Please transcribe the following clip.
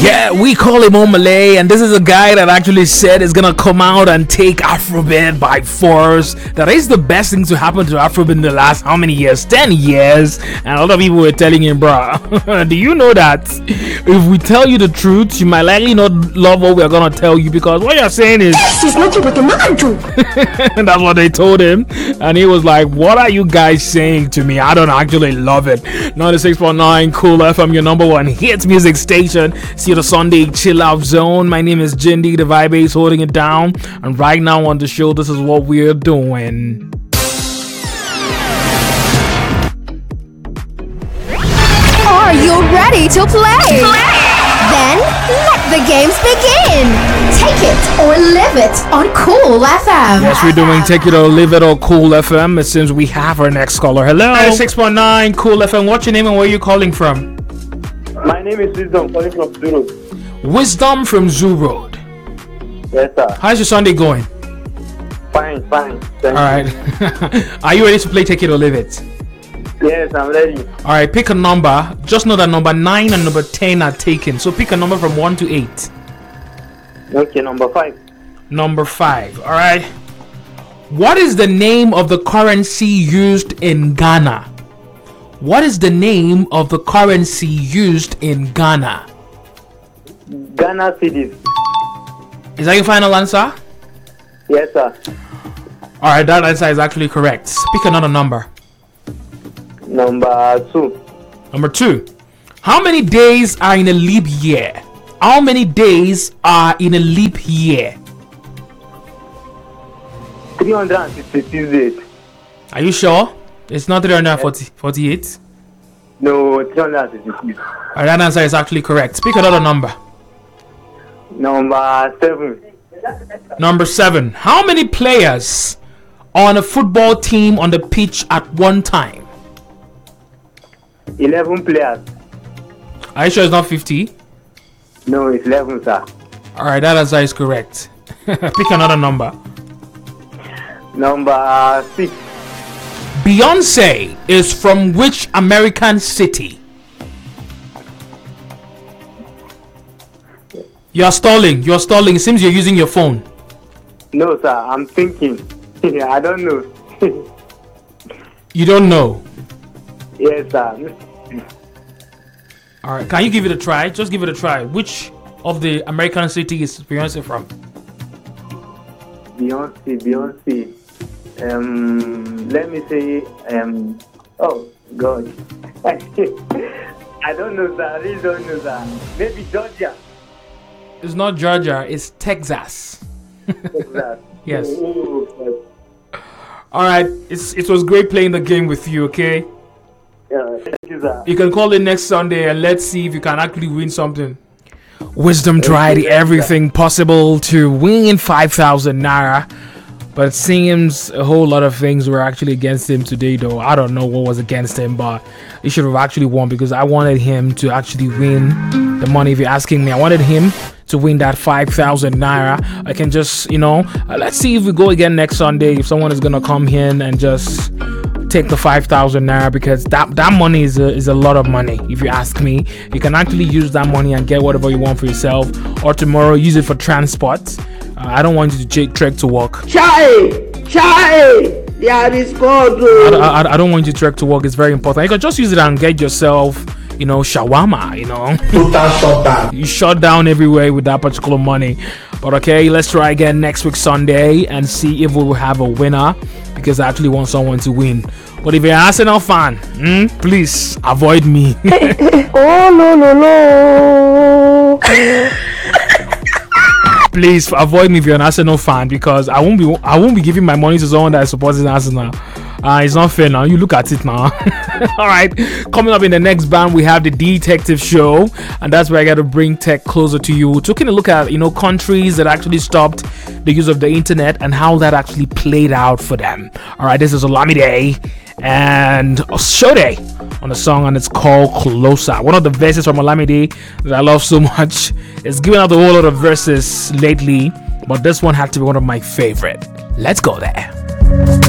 Yeah, we call him Omalay, and this is a guy that actually said is gonna come out and take Afrobeat by force. That is the best thing to happen to Afrobeat in the last how many years? 10 years. And a lot of people were telling him, bruh, do you know that if we tell you the truth, you might likely not love what we're gonna tell you, because what you're saying is she's not what the man do. and that's what they told him, and he was like, what are you guys saying to me? I don't actually love it. 96.9 Cool FM, your number one hits music station. See you the Sunday chill out zone. My name is Jindy, the vibe is holding it down, and right now on the show, this is what we're doing. Are you ready to play? Then let the games begin. Take it or live it on Cool FM. Yes, we're doing Take It or Live It or Cool FM. It seems we have our next caller. Hello. 6.9 Cool FM. What's your name and where are you calling from? My name is Wisdom, calling from Zoo Road. Wisdom from Zoo Road. Yes, sir. How's your Sunday going? Fine. Thank All right. Are you ready to play Take It or Live It? you. Yes, I'm ready. All right, pick a number. Just know that number 9 and number 10 are taken. So pick a number from 1 to 8. Okay, number 5. Number 5. All right. What is the name of the currency used in Ghana? What is the name of the currency used in Ghana? Ghana cities. Is that your final answer? Yes, sir. All right, that answer is actually correct. Pick another number. Number 2. Number 2. How many days are in a leap year? How many days are in a leap year? 366 days. Are you sure? It's not 348? No, 366. All right, that answer is actually correct. Pick another number. Number 7. Number 7. How many players on a football team on the pitch at one time? 11 players. Are you sure it's not 50? No, it's 11, sir. All right, that answer is correct. Pick another number. Number 6. Beyonce is from which American city? You're stalling. It seems you're using your phone. No, sir, I'm thinking. I don't know. You don't know. Yes, sir. All right, can you give it a try? Just give it a try. Which of the American city is Beyonce from? Beyonce. Let me say, oh, God. I don't know, sir. I really don't know, sir. Maybe Georgia. It's not Georgia, it's Texas. Texas. Yes. Oh, All right, it was great playing the game with you, okay? yeah, thank you, sir. You can call in next Sunday and let's see if you can actually win something. Wisdom tried everything possible to win 5,000 naira, but it seems a whole lot of things were actually against him today, though. I don't know what was against him, but he should have actually won, because I wanted him to actually win the money. If you're asking me, I wanted him to win that 5,000 naira. I can just, let's see if we go again next Sunday, if someone is gonna come in and just take the 5,000 naira, because that money is a lot of money. If you ask me, you can actually use that money and get whatever you want for yourself, or tomorrow use it for transport. I don't want you to trek to work. Chai, there is God. I don't want you to trek to work. It's very important. You can just use it and get yourself, shawarma. Total shutdown. You shut down everywhere with that particular money. But okay, let's try again next week Sunday and see if we will have a winner, because I actually want someone to win. But if you're an Arsenal fan, please avoid me. Oh no. Please avoid me if you're an Arsenal fan, because I won't be giving my money to someone that supports Arsenal. It's not fair now. You look at it now. All right. Coming up in the next band, we have the Detective Show, and that's where I got to bring tech closer to you. Taking a look at countries that actually stopped the use of the internet and how that actually played out for them. All right. This is Olamide and Shode on a song, and it's called Closer. One of the verses from Olamide that I love so much. It's given out a whole lot of verses lately, but this one had to be one of my favorite. Let's go there.